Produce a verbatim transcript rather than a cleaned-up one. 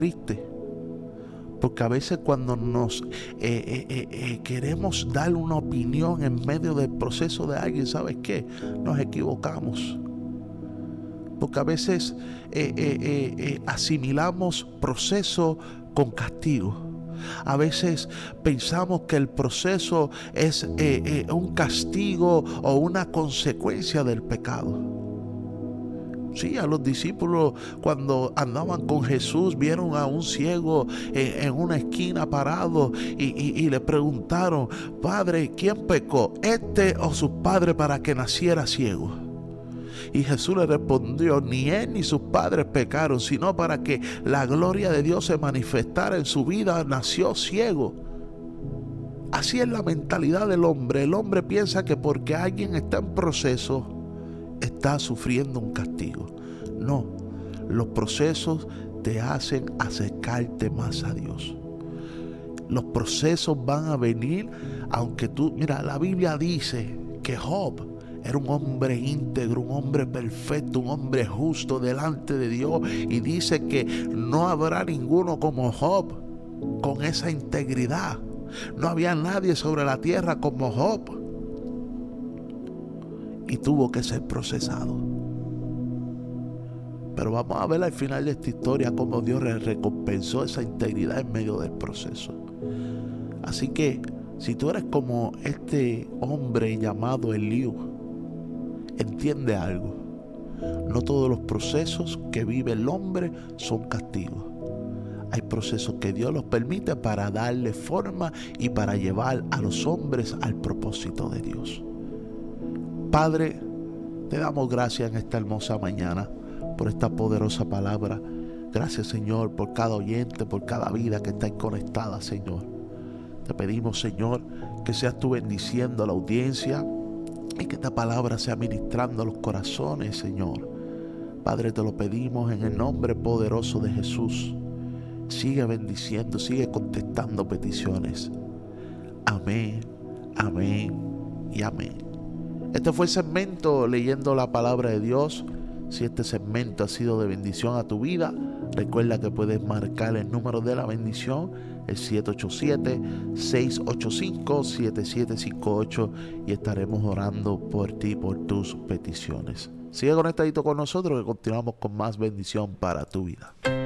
triste. Porque a veces cuando nos eh, eh, eh, queremos dar una opinión en medio del proceso de alguien, ¿sabes qué? Nos equivocamos. Porque a veces eh, eh, eh, eh, asimilamos proceso con castigo. A veces pensamos que el proceso es eh, eh, un castigo o una consecuencia del pecado. Sí, a los discípulos cuando andaban con Jesús vieron a un ciego en, en una esquina parado y, y, y le preguntaron: Padre, ¿quién pecó, este o sus padres, para que naciera ciego? Y Jesús le respondió: ni él ni sus padres pecaron, sino para que la gloria de Dios se manifestara en su vida, nació ciego. Así es la mentalidad del hombre. El hombre piensa que porque alguien está en proceso, está sufriendo un castigo. No, los procesos te hacen acercarte más a Dios. Los procesos van a venir, aunque tú, mira, la Biblia dice que Job era un hombre íntegro, un hombre perfecto, un hombre justo delante de Dios, y dice que no habrá ninguno como Job con esa integridad. No había nadie sobre la tierra como Job. Y tuvo que ser procesado. Pero vamos a ver al final de esta historia cómo Dios le recompensó esa integridad en medio del proceso. Así que si tú eres como este hombre llamado Eliú, entiende algo: no todos los procesos que vive el hombre son castigos. Hay procesos que Dios los permite para darle forma y para llevar a los hombres al propósito de Dios. Padre, te damos gracias en esta hermosa mañana por esta poderosa palabra. Gracias, Señor, por cada oyente, por cada vida que está conectada, Señor. Te pedimos, Señor, que seas tú bendiciendo a la audiencia y que esta palabra sea ministrando a los corazones, Señor. Padre, te lo pedimos en el nombre poderoso de Jesús. Sigue bendiciendo, sigue contestando peticiones. Amén, amén y amén. Este fue el segmento Leyendo la Palabra de Dios. Si este segmento ha sido de bendición a tu vida, recuerda que puedes marcar el número de la bendición, el siete ocho siete, seis ocho cinco, siete siete cinco ocho, y estaremos orando por ti, por tus peticiones. Sigue conectadito con nosotros, que continuamos con más bendición para tu vida.